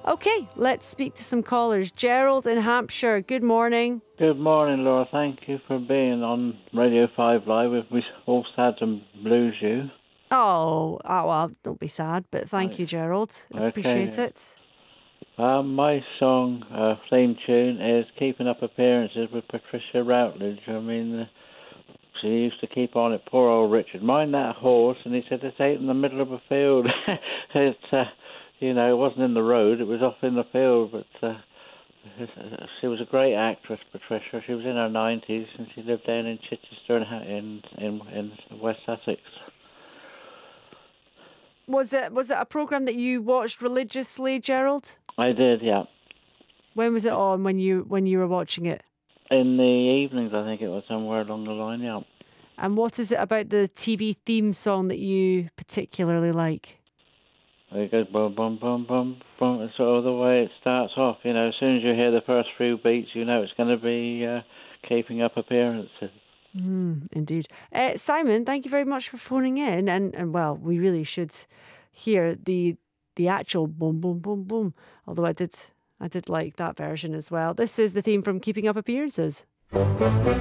Okay, let's speak to some callers. Gerald in Hampshire, good morning. Good morning, Laura. Thank you for being on Radio 5 Live with me. All sad and blues you. Well, don't be sad, but thank you, Gerald. Appreciate it. My song, theme tune, is Keeping Up Appearances with Patricia Routledge. I mean, she used to keep on it, poor old Richard. Mind that horse, and he said it's out in the middle of a field. It wasn't in the road, it was off in the field, but she was a great actress, Patricia. She was in her 90s, and she lived down in Chichester in West Sussex. Was it a programme that you watched religiously, Gerald? I did, yeah. When was it on when you were watching it? In the evenings, I think it was, somewhere along the line, yeah. And what is it about the TV theme song that you particularly like? It goes bum, bum, bum, bum, bum. It's sort of the way it starts off, as soon as you hear the first few beats, it's going to be Keeping Up Appearances. Indeed. Simon, thank you very much for phoning in. And well, we really should hear the actual boom, boom, boom, boom. Although I did like that version as well. This is the theme from Keeping Up Appearances.